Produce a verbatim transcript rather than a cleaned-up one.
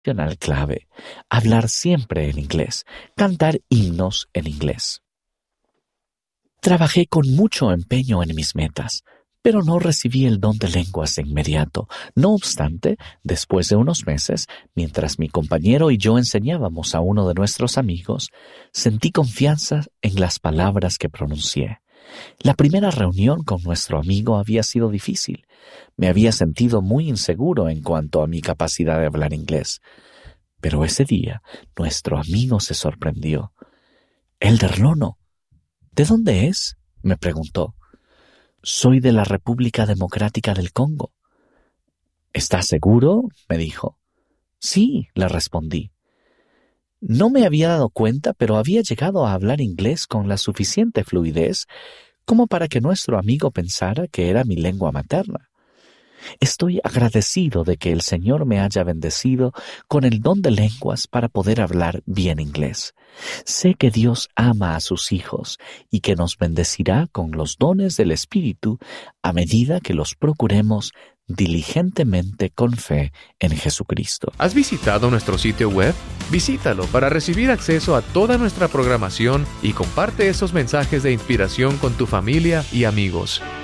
clave, hablar siempre en inglés, cantar himnos en inglés. Trabajé con mucho empeño en mis metas, pero no recibí el don de lenguas de inmediato. No obstante, después de unos meses, mientras mi compañero y yo enseñábamos a uno de nuestros amigos, sentí confianza en las palabras que pronuncié. La primera reunión con nuestro amigo había sido difícil. Me había sentido muy inseguro en cuanto a mi capacidad de hablar inglés. Pero ese día, nuestro amigo se sorprendió. «Elder Lono, ¿de dónde es?», me preguntó. «Soy de la República Democrática del Congo». «¿Estás seguro?», me dijo. «Sí», le respondí. No me había dado cuenta, pero había llegado a hablar inglés con la suficiente fluidez como para que nuestro amigo pensara que era mi lengua materna. Estoy agradecido de que el Señor me haya bendecido con el don de lenguas para poder hablar bien inglés. Sé que Dios ama a sus hijos y que nos bendecirá con los dones del Espíritu a medida que los procuremos diligentemente con fe en Jesucristo. ¿Has visitado nuestro sitio web? Visítalo para recibir acceso a toda nuestra programación y comparte esos mensajes de inspiración con tu familia y amigos.